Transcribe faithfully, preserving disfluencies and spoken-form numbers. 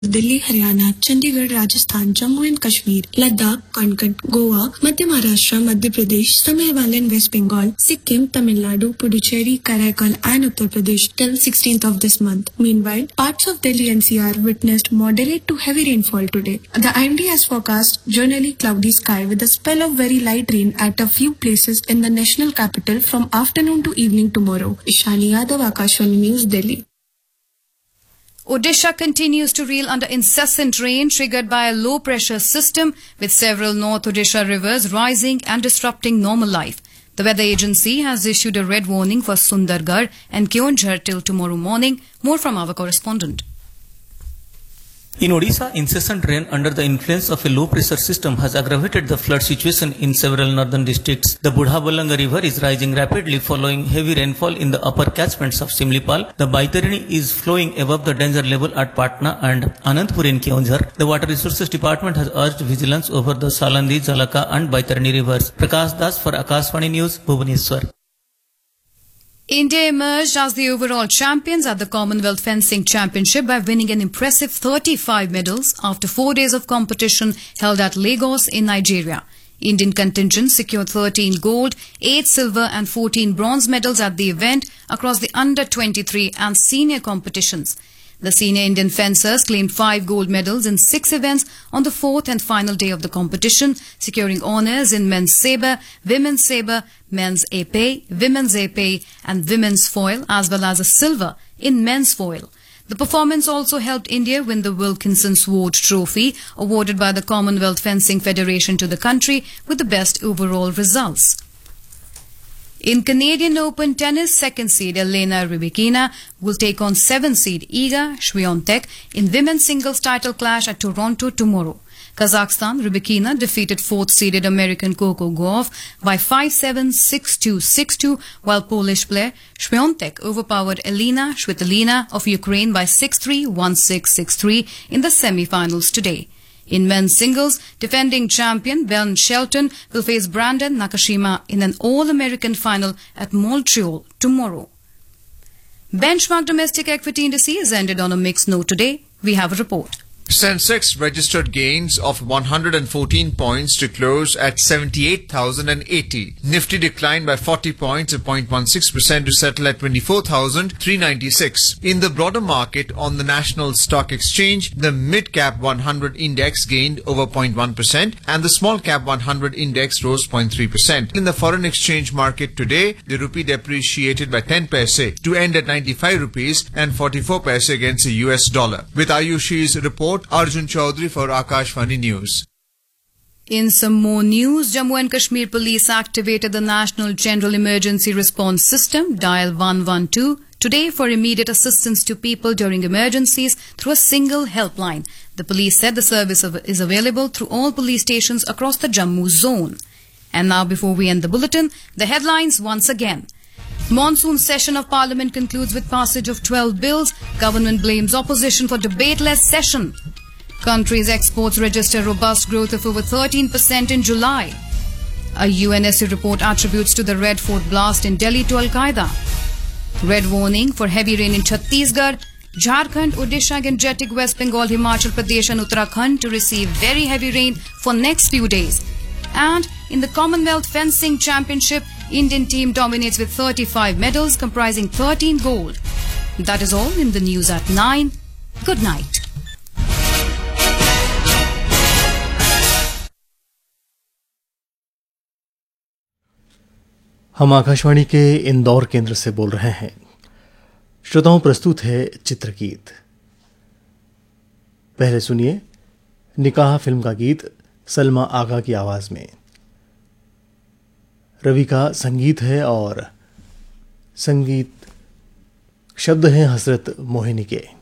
Delhi, Haryana, Chandigarh, Rajasthan, Jammu and Kashmir, Ladakh, Konkan, Goa, Madhya Maharashtra, Madhya Pradesh, some Himalayas, West Bengal, Sikkim, Tamil Nadu, Puducherry, Karaikal and Uttar Pradesh till sixteenth of this month. Meanwhile, parts of Delhi N C R witnessed moderate to heavy rainfall today. The I M D has forecast generally cloudy sky with a spell of very light rain at a few places in the national capital from afternoon to evening tomorrow. Ishani Yadav, Akashvani News, Delhi. Odisha continues to reel under incessant rain triggered by a low-pressure system with several North Odisha rivers rising and disrupting normal life. The weather agency has issued a red warning for Sundargarh and Keonjhar till tomorrow morning. More from our correspondent. In Odisha, incessant rain under the influence of a low-pressure system has aggravated the flood situation in several northern districts. The Budha-Balanga river is rising rapidly following heavy rainfall in the upper catchments of Simlipal. The Baitarini is flowing above the danger level at Patna and Anantpur in Keonjhar. The Water Resources Department has urged vigilance over the Salandi, Jalaka and Baitarini rivers. Prakash Das for Akashvani News, Bhubaneswar. India emerged as the overall champions at the Commonwealth Fencing Championship by winning an impressive thirty-five medals after four days of competition held at Lagos in Nigeria. Indian contingent secured thirteen gold, eight silver and fourteen bronze medals at the event across the under twenty-three and senior competitions. The senior Indian fencers claimed five gold medals in six events on the fourth and final day of the competition, securing honours in men's sabre, women's sabre, men's épée, women's épée and women's foil, as well as a silver in men's foil. The performance also helped India win the Wilkinson Sword Trophy, awarded by the Commonwealth Fencing Federation to the country with the best overall results. In Canadian Open tennis, second seed Elena Rybakina will take on seventh seed Iga Swiatek in women's singles title clash at Toronto tomorrow. Kazakhstan Rybakina defeated fourth seeded American Coco Gauff by five seven, six two, six two, while Polish player Swiatek overpowered Elena Svitolina of Ukraine by six three, one six, six three in the semi-finals today. In men's singles, defending champion Ben Shelton will face Brandon Nakashima in an All-American final at Montreal tomorrow. Benchmark domestic equity indices ended on a mixed note today. We have a report. Sensex registered gains of one hundred fourteen points to close at seventy-eight thousand eighty. Nifty declined by forty points, zero point one six percent to settle at twenty-four thousand three hundred ninety-six. In the broader market on the National Stock Exchange, the mid-cap one hundred index gained over zero point one percent and the small-cap one hundred index rose zero point three percent. In the foreign exchange market today, the rupee depreciated by ten paise to end at ninety-five rupees and forty-four paise against the U S dollar. With Ayushi's report, Arjun Chaudhary for Akashvani News. In some more news, Jammu and Kashmir Police activated the National General Emergency Response System, dial one one two, today for immediate assistance to people during emergencies through a single helpline. The police said the service is available through all police stations across the Jammu zone. And now, before we end the bulletin, the headlines once again. Monsoon session of Parliament concludes with passage of twelve bills. Government blames opposition for debateless session. Country's exports register robust growth of over thirteen percent in July. A U N S C report attributes to the Red Fort blast in Delhi to Al-Qaeda. Red warning for heavy rain in Chhattisgarh. Jharkhand, Odisha, Gangetic, West Bengal, Himachal Pradesh and Uttarakhand to receive very heavy rain for next few days. And in the Commonwealth Fencing Championship, Indian team dominates with thirty-five medals comprising thirteen gold. That is all in the news at nine. Good night. हम आकाशवाणी के इंदौर केंद्र से बोल रहे हैं। श्रोताओं, प्रस्तुत है चित्रगीत। पहले सुनिए निकाह फिल्म का गीत सलमा आगा की आवाज में। रवि का संगीत है और संगीत शब्द हैं हसरत मोहिनी के।